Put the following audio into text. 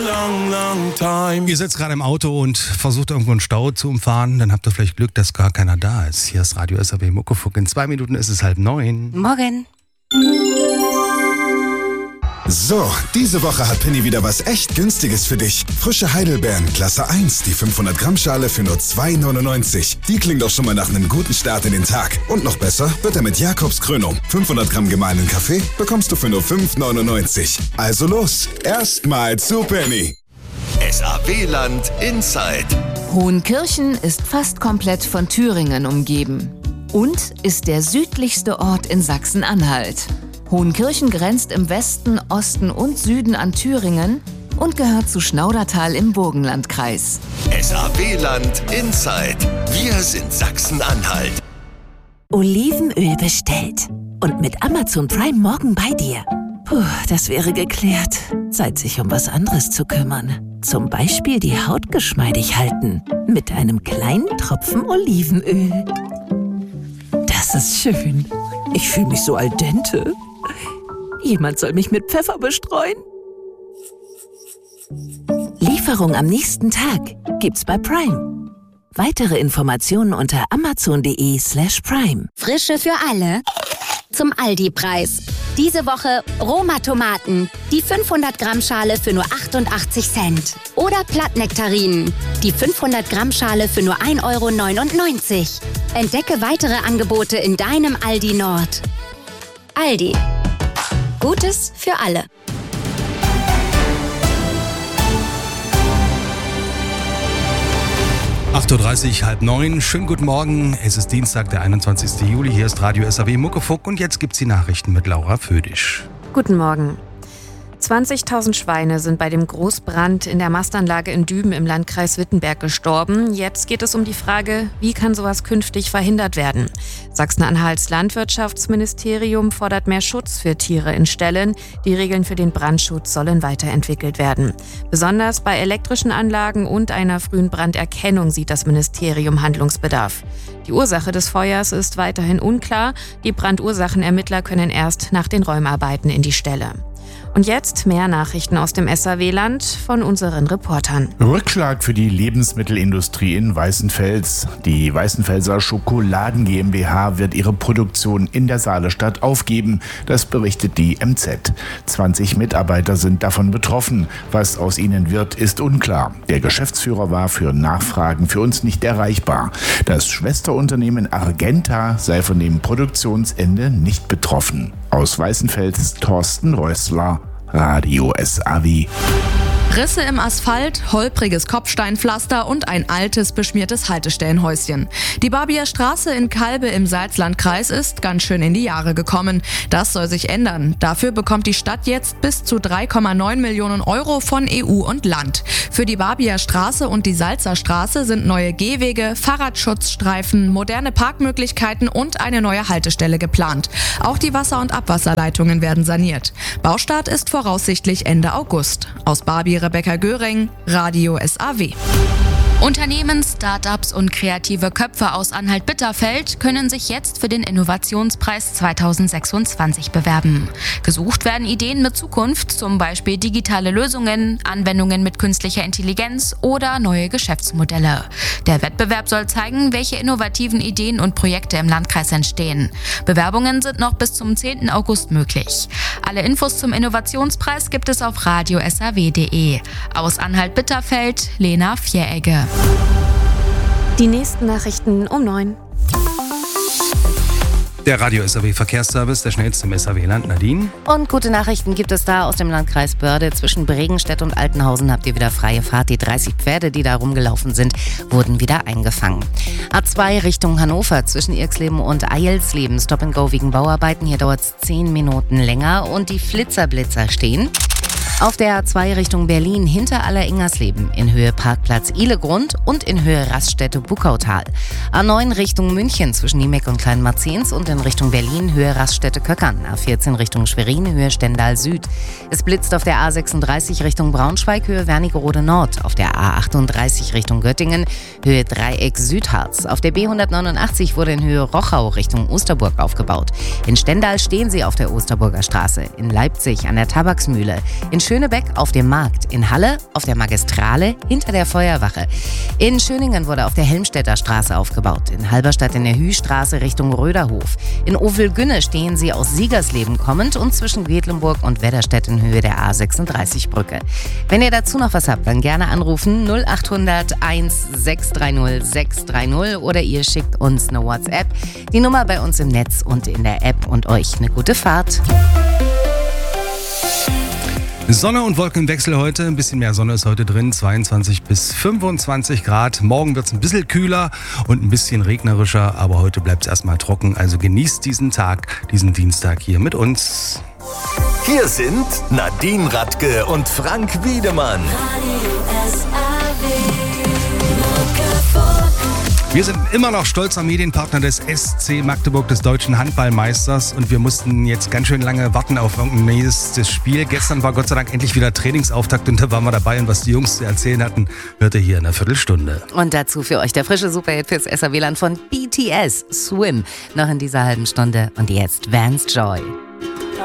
Ihr sitzt gerade im Auto und versucht irgendwo einen Stau zu umfahren, dann habt ihr vielleicht Glück, dass gar keiner da ist. Hier ist Radio SAW Muckefuck. In 2 Minuten ist es 8:30. Morgen. So, diese Woche hat Penny wieder was echt Günstiges für dich. Frische Heidelbeeren, Klasse 1, die 500 Gramm Schale für nur 2,99. Die klingt doch schon mal nach einem guten Start in den Tag. Und noch besser wird er mit Jakobskrönung. 500 Gramm gemahlenen Kaffee bekommst du für nur 5,99. Also los, erstmal zu Penny. SAW-Land Inside. Hohenkirchen ist fast komplett von Thüringen umgeben und ist der südlichste Ort in Sachsen-Anhalt. Hohenkirchen grenzt im Westen, Osten und Süden an Thüringen und gehört zu Schnaudertal im Burgenlandkreis. SAW-Land Inside. Wir sind Sachsen-Anhalt. Olivenöl bestellt. Und mit Amazon Prime morgen bei dir. Puh, das wäre geklärt. Zeit, sich um was anderes zu kümmern. Zum Beispiel die Haut geschmeidig halten. Mit einem kleinen Tropfen Olivenöl. Das ist schön. Ich fühle mich so al dente. Jemand soll mich mit Pfeffer bestreuen. Lieferung am nächsten Tag gibt's bei Prime. Weitere Informationen unter amazon.de/prime. Frische für alle zum Aldi-Preis. Diese Woche Roma-Tomaten, die 500 Gramm Schale für nur 88 Cent. Oder Plattnektarinen, die 500 Gramm Schale für nur 1,99 €. Entdecke weitere Angebote in deinem Aldi Nord. Aldi. Gutes für alle. 8:30 Uhr, 8:30. Schönen guten Morgen. Es ist Dienstag, der 21. Juli. Hier ist Radio SAW Muckefuck und jetzt gibt's die Nachrichten mit Laura Födisch. Guten Morgen. 20.000 Schweine sind bei dem Großbrand in der Mastanlage in Düben im Landkreis Wittenberg gestorben. Jetzt geht es um die Frage, wie kann sowas künftig verhindert werden? Sachsen-Anhalts Landwirtschaftsministerium fordert mehr Schutz für Tiere in Ställen. Die Regeln für den Brandschutz sollen weiterentwickelt werden. Besonders bei elektrischen Anlagen und einer frühen Branderkennung sieht das Ministerium Handlungsbedarf. Die Ursache des Feuers ist weiterhin unklar. Die Brandursachenermittler können erst nach den Räumarbeiten in die Stelle. Und jetzt mehr Nachrichten aus dem SAW-Land von unseren Reportern. Rückschlag für die Lebensmittelindustrie in Weißenfels. Die Weißenfelser Schokoladen GmbH wird ihre Produktion in der Saalestadt aufgeben. Das berichtet die MZ. 20 Mitarbeiter sind davon betroffen. Was aus ihnen wird, ist unklar. Der Geschäftsführer war für Nachfragen für uns nicht erreichbar. Das Schwesterunternehmen Argenta sei von dem Produktionsende nicht betroffen. Aus Weißenfels Thorsten Rössler, Radio SAW. Risse im Asphalt, holpriges Kopfsteinpflaster und ein altes, beschmiertes Haltestellenhäuschen. Die Barbier Straße in Kalbe im Salzlandkreis ist ganz schön in die Jahre gekommen. Das soll sich ändern. Dafür bekommt die Stadt jetzt bis zu 3,9 Millionen € von EU und Land. Für die Barbier Straße und die Salzer Straße sind neue Gehwege, Fahrradschutzstreifen, moderne Parkmöglichkeiten und eine neue Haltestelle geplant. Auch die Wasser- und Abwasserleitungen werden saniert. Baustart ist voraussichtlich Ende August. Aus Barbier Rebecca Göring, Radio SAW. Unternehmen, Start-ups und kreative Köpfe aus Anhalt-Bitterfeld können sich jetzt für den Innovationspreis 2026 bewerben. Gesucht werden Ideen mit Zukunft, zum Beispiel digitale Lösungen, Anwendungen mit künstlicher Intelligenz oder neue Geschäftsmodelle. Der Wettbewerb soll zeigen, welche innovativen Ideen und Projekte im Landkreis entstehen. Bewerbungen sind noch bis zum 10. August möglich. Alle Infos zum Innovationspreis gibt es auf radiosaw.de. Aus Anhalt-Bitterfeld, Lena Vieregge. Die nächsten Nachrichten um 9. Der Radio SAW Verkehrsservice, der schnellste im SAW-Land. Nadine. Und gute Nachrichten gibt es da aus dem Landkreis Börde. Zwischen Bregenstedt und Altenhausen habt ihr wieder freie Fahrt. Die 30 Pferde, die da rumgelaufen sind, wurden wieder eingefangen. A2 Richtung Hannover zwischen Irxleben und Eilsleben. Stop and Go wegen Bauarbeiten. Hier dauert es 10 Minuten länger und die Flitzer-Blitzer stehen. Auf der A2 Richtung Berlin hinter Alleringers-Leben in Höhe Parkplatz Ihlegrund und in Höhe Raststätte Buckautal. A9 Richtung München zwischen Niemeck und Kleinmarzens und in Richtung Berlin Höhe Raststätte Köckern. A14 Richtung Schwerin Höhe Stendal Süd. Es blitzt auf der A36 Richtung Braunschweig Höhe Wernigerode Nord. Auf der A38 Richtung Göttingen Höhe Dreieck Südharz. Auf der B189 wurde in Höhe Rochau Richtung Osterburg aufgebaut. In Stendal stehen sie auf der Osterburger Straße. In Leipzig an der Tabaksmühle. In Schönebeck auf dem Markt, in Halle auf der Magistrale hinter der Feuerwache. In Schöningen wurde auf der Helmstedter Straße aufgebaut, in Halberstadt in der Hühstraße Richtung Röderhof. In Ovelgünne stehen sie aus Siegersleben kommend und zwischen Quedlinburg und Wedderstedt in Höhe der A36-Brücke. Wenn ihr dazu noch was habt, dann gerne anrufen 0800 1630 630 oder ihr schickt uns eine WhatsApp. Die Nummer bei uns im Netz und in der App und euch eine gute Fahrt. Sonne und Wolkenwechsel heute. Ein bisschen mehr Sonne ist heute drin. 22 bis 25 Grad. Morgen wird es ein bisschen kühler und ein bisschen regnerischer. Aber heute bleibt es erstmal trocken. Also genießt diesen Tag, diesen Dienstag hier mit uns. Hier sind Nadine Radke und Frank Wiedemann. Wir sind immer noch stolzer Medienpartner des SC Magdeburg, des deutschen Handballmeisters. Und wir mussten jetzt ganz schön lange warten auf irgendein nächstes Spiel. Gestern war Gott sei Dank endlich wieder Trainingsauftakt und da waren wir dabei. Und was die Jungs zu erzählen hatten, hört ihr hier in einer Viertelstunde. Und dazu für euch der frische Superhit fürs SAW-Land von BTS, Swim. Noch in dieser halben Stunde. Und jetzt Vance Joy.